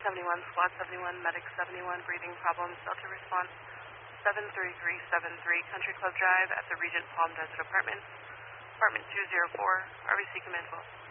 71, Squad 71, Medic 71, breathing problems, Delta response 73373, Country Club Drive at the Regent Palm Desert Apartments, Apartment 204, RBC Command 12.